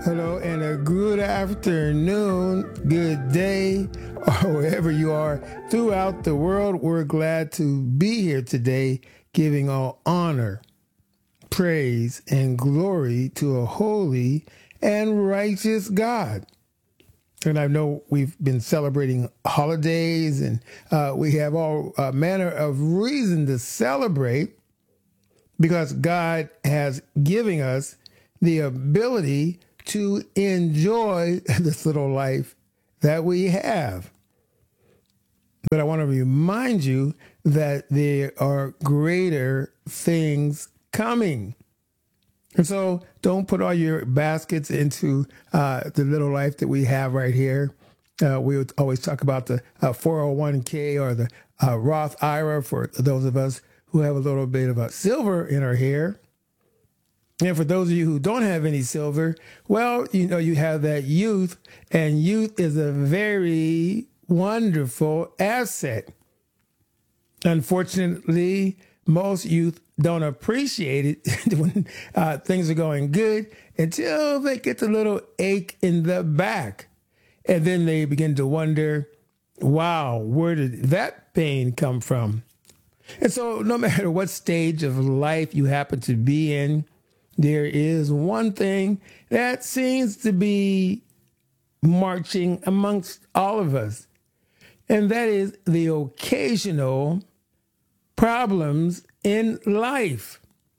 Hello and a good afternoon, good day, or wherever you are throughout the world. We're glad to be here today, giving all honor, praise, and glory to a holy and righteous God. And I know we've been celebrating holidays and we have all manner of reason to celebrate because God has given us the ability to enjoy this little life that we have. But I want to remind you that there are greater things coming. And so don't put all your baskets into the little life that we have right here. We would always talk about the 401k or the Roth IRA for those of us who have a little bit of a silver in our hair. And for those of you who don't have any silver, well, you know, you have that youth, and youth is a very wonderful asset. Unfortunately, most youth don't appreciate it when things are going good until they get a little ache in the back. And then they begin to wonder, wow, where did that pain come from? And so no matter what stage of life you happen to be in, there is one thing that seems to be marching amongst all of us, and that is the occasional problems in life.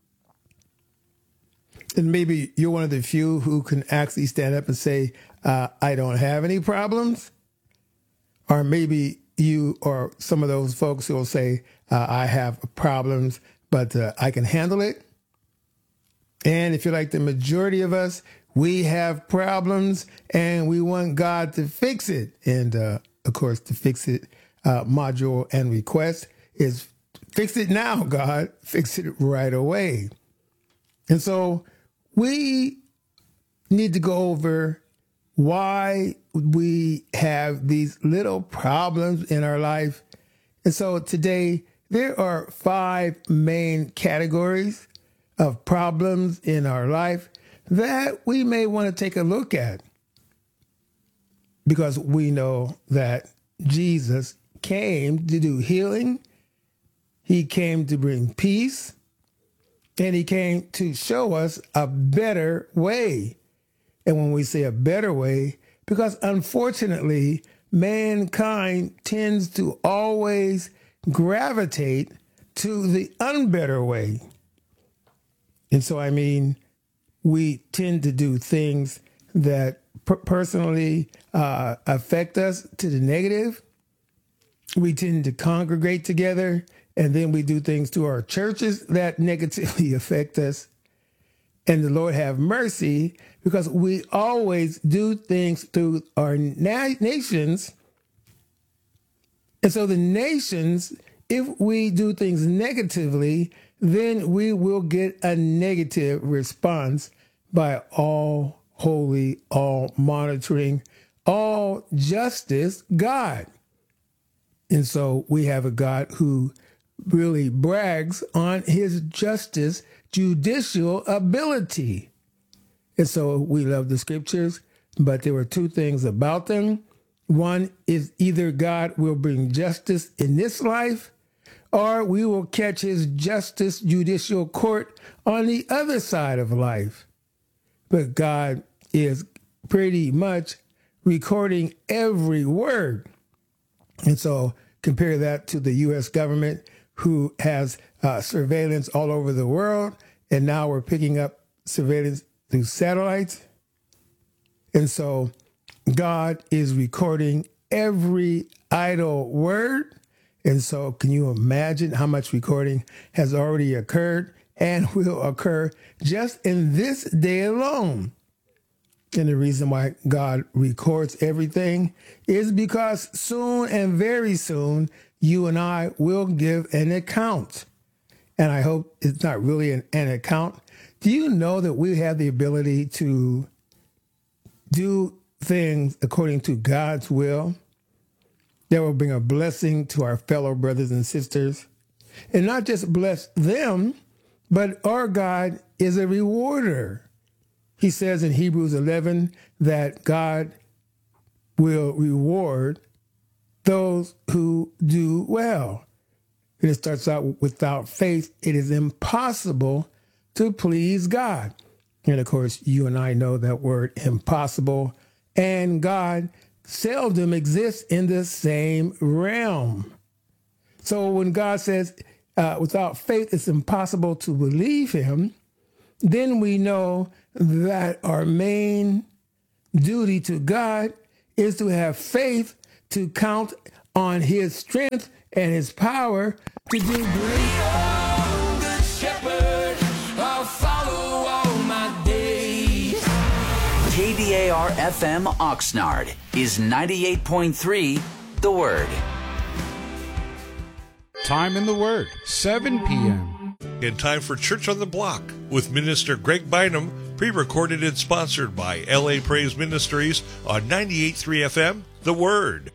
And maybe you're one of the few who can actually stand up and say, I don't have any problems. Or maybe you are some of those folks who will say, I have problems, but I can handle it. And if you're like the majority of us, we have problems and we want God to fix it. And of course, to fix it, module and request is fix it now, God. Fix it right away. And so we need to go over why we have these little problems in our life. And so today, there are 5 main categories of problems in our life that we may want to take a look at, because we know that Jesus came to do healing. He came to bring peace, and he came to show us a better way. And when we say a better way, because unfortunately, mankind tends to always gravitate to the unbetter way. And so, I mean, we tend to do things that personally affect us to the negative. We tend to congregate together, and then we do things to our churches that negatively affect us. And the Lord have mercy, because we always do things through our nations. And so the nations, if we do things negatively, then we will get a negative response by all holy, all monitoring, all justice God. And so we have a God who really brags on his justice, judicial ability. And so we love the scriptures, but there were 2 things about them. One is either God will bring justice in this life, or we will catch his justice judicial court on the other side of life. But God is pretty much recording every word. And so compare that to the U.S. government, who has surveillance all over the world. And now we're picking up surveillance through satellites. And so God is recording every idle word. And so can you imagine how much recording has already occurred and will occur just in this day alone? And the reason why God records everything is because soon and very soon, you and I will give an account. And I hope it's not really an account. Do you know that we have the ability to do things according to God's will that will bring a blessing to our fellow brothers and sisters? And not just bless them, but our God is a rewarder. He says in Hebrews 11 that God will reward those who do well. And it starts out, without faith, it is impossible to please God. And of course, you and I know that word impossible and God seldom exists in the same realm. So when God says, without faith, it's impossible to believe him, then we know that our main duty to God is to have faith, to count on his strength and his power to do great. Good shepherd, I'll follow all my days. KDAR FM Oxnard is 98.3 The Word. Time in the Word, 7 p.m. In time for Church on the Block with Minister Greg Bynum, pre-recorded and sponsored by LA Praise Ministries on 98.3 FM, The Word.